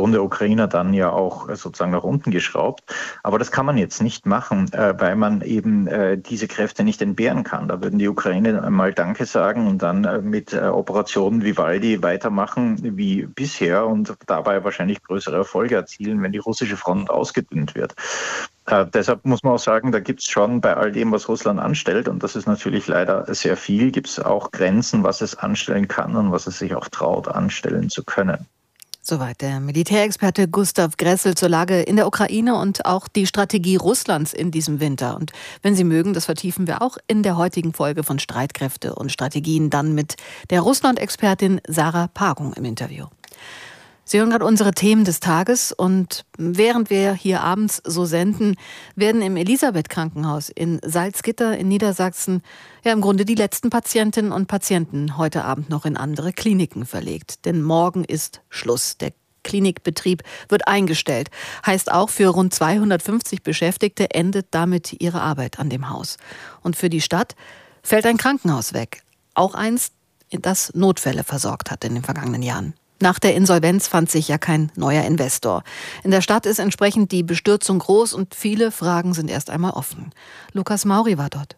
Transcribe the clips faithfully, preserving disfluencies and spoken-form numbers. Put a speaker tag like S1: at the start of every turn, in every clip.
S1: Motivation der Ukrainer dann ja auch sozusagen nach unten geschraubt. Aber das kann man jetzt nicht machen, weil man eben diese Kräfte nicht entbehren kann. Da würden die Ukrainer einmal Danke sagen und dann mit Operationen Vivaldi weitermachen wie bisher und dabei wahrscheinlich größere Erfolge erzielen, wenn die russische Front ausgedünnt wird. Äh, deshalb muss man auch sagen, da gibt es schon bei all dem, was Russland anstellt, und das ist natürlich leider sehr viel, gibt es auch Grenzen, was es anstellen kann und was es sich auch traut, anstellen zu können.
S2: Soweit der Militärexperte Gustav Gressel zur Lage in der Ukraine und auch die Strategie Russlands in diesem Winter. Und wenn Sie mögen, das vertiefen wir auch in der heutigen Folge von Streitkräfte und Strategien, dann mit der Russland-Expertin Sarah Pagung im Interview. Sie hören gerade unsere Themen des Tages und während wir hier abends so senden, werden im Elisabeth-Krankenhaus in Salzgitter in Niedersachsen ja im Grunde die letzten Patientinnen und Patienten heute Abend noch in andere Kliniken verlegt. Denn morgen ist Schluss. Der Klinikbetrieb wird eingestellt. Heißt auch, für rund zweihundertfünfzig Beschäftigte endet damit ihre Arbeit an dem Haus. Und für die Stadt fällt ein Krankenhaus weg. Auch eins, das Notfälle versorgt hat in den vergangenen Jahren. Nach der Insolvenz fand sich ja kein neuer Investor. In der Stadt ist entsprechend die Bestürzung groß und viele Fragen sind erst einmal offen. Lukas Mauri war dort.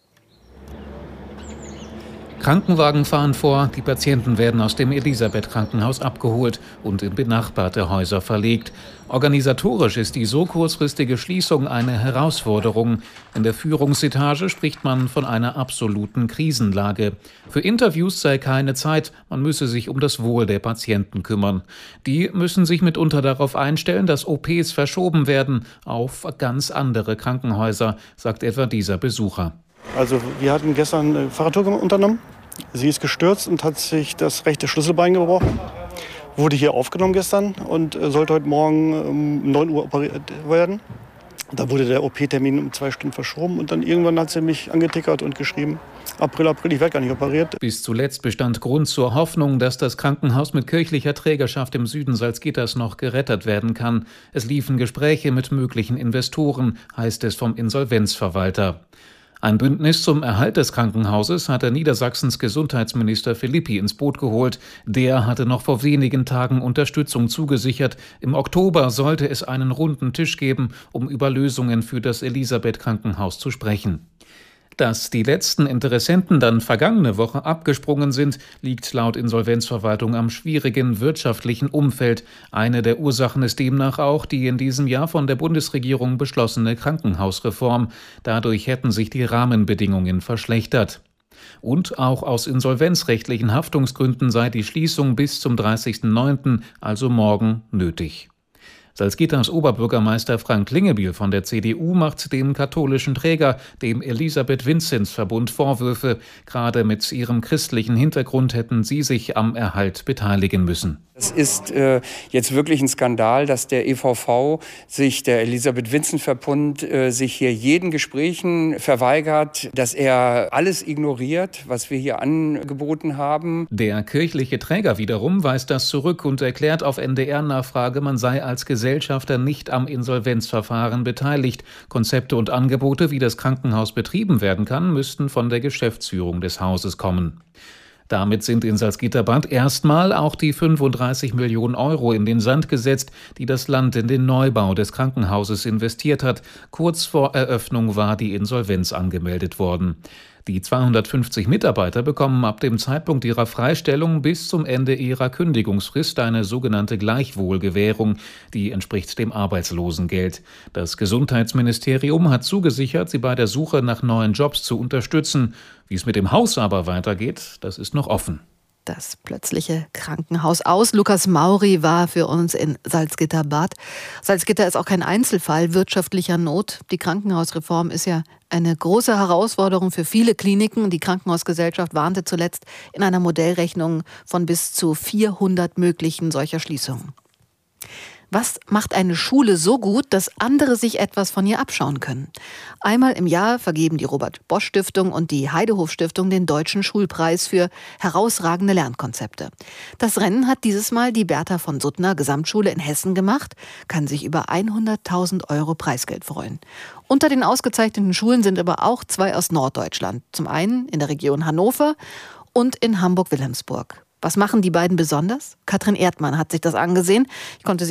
S3: Krankenwagen fahren vor, die Patienten werden aus dem Elisabeth-Krankenhaus abgeholt und in benachbarte Häuser verlegt. Organisatorisch ist die so kurzfristige Schließung eine Herausforderung. In der Führungsetage spricht man von einer absoluten Krisenlage. Für Interviews sei keine Zeit, man müsse sich um das Wohl der Patienten kümmern. Die müssen sich mitunter darauf einstellen, dass O Ps verschoben werden auf ganz andere Krankenhäuser, sagt etwa dieser Besucher.
S4: Also wir hatten gestern eine Fahrradtour unternommen. Sie ist gestürzt und hat sich das rechte Schlüsselbein gebrochen. Wurde hier aufgenommen gestern und sollte heute Morgen um neun Uhr operiert werden. Da wurde der O P-Termin um zwei Stunden verschoben und dann irgendwann hat sie mich angetickert und geschrieben, April, April, ich werde gar nicht operiert.
S3: Bis zuletzt bestand Grund zur Hoffnung, dass das Krankenhaus mit kirchlicher Trägerschaft im Süden Salzgitters noch gerettet werden kann. Es liefen Gespräche mit möglichen Investoren, heißt es vom Insolvenzverwalter. Ein Bündnis zum Erhalt des Krankenhauses hatte Niedersachsens Gesundheitsminister Philippi ins Boot geholt. Der hatte noch vor wenigen Tagen Unterstützung zugesichert. Im Oktober sollte es einen runden Tisch geben, um über Lösungen für das Elisabeth-Krankenhaus zu sprechen. Dass die letzten Interessenten dann vergangene Woche abgesprungen sind, liegt laut Insolvenzverwaltung am schwierigen wirtschaftlichen Umfeld. Eine der Ursachen ist demnach auch die in diesem Jahr von der Bundesregierung beschlossene Krankenhausreform. Dadurch hätten sich die Rahmenbedingungen verschlechtert. Und auch aus insolvenzrechtlichen Haftungsgründen sei die Schließung bis zum dreißigsten neunten, also morgen, nötig. Salzgitters Oberbürgermeister Frank Lingebiel von der C D U macht dem katholischen Träger, dem Elisabeth-Vinzenz-Verbund, Vorwürfe. Gerade mit ihrem christlichen Hintergrund hätten sie sich am Erhalt beteiligen müssen.
S5: Es ist äh, jetzt wirklich ein Skandal, dass der E V V sich, der Elisabeth-Vinzenz-Verbund, äh, sich hier jeden Gesprächen verweigert, dass er alles ignoriert, was wir hier angeboten haben.
S3: Der kirchliche Träger wiederum weist das zurück und erklärt auf N D R-Nachfrage, man sei als Gesellschafter nicht am Insolvenzverfahren beteiligt. Konzepte und Angebote, wie das Krankenhaus betrieben werden kann, müssten von der Geschäftsführung des Hauses kommen. Damit sind in Salzgitterbad erstmal auch die fünfunddreißig Millionen Euro in den Sand gesetzt, die das Land in den Neubau des Krankenhauses investiert hat. Kurz vor Eröffnung war die Insolvenz angemeldet worden. Die zweihundertfünfzig Mitarbeiter bekommen ab dem Zeitpunkt ihrer Freistellung bis zum Ende ihrer Kündigungsfrist eine sogenannte Gleichwohlgewährung, die entspricht dem Arbeitslosengeld. Das Gesundheitsministerium hat zugesichert, sie bei der Suche nach neuen Jobs zu unterstützen. Wie es mit dem Haus aber weitergeht, das ist noch offen.
S2: Das plötzliche Krankenhaus aus. Lukas Mauri war für uns in Salzgitterbad. Salzgitter ist auch kein Einzelfall wirtschaftlicher Not. Die Krankenhausreform ist ja eine große Herausforderung für viele Kliniken. Die Krankenhausgesellschaft warnte zuletzt in einer Modellrechnung von bis zu vierhundert möglichen solcher Schließungen. Was macht eine Schule so gut, dass andere sich etwas von ihr abschauen können? Einmal im Jahr vergeben die Robert-Bosch-Stiftung und die Heidehof-Stiftung den Deutschen Schulpreis für herausragende Lernkonzepte. Das Rennen hat dieses Mal die Bertha von Suttner Gesamtschule in Hessen gemacht, kann sich über hunderttausend Euro Preisgeld freuen. Unter den ausgezeichneten Schulen sind aber auch zwei aus Norddeutschland. Zum einen in der Region Hannover und in Hamburg-Wilhelmsburg. Was machen die beiden besonders? Katrin Erdmann hat sich das angesehen. Ich konnte sie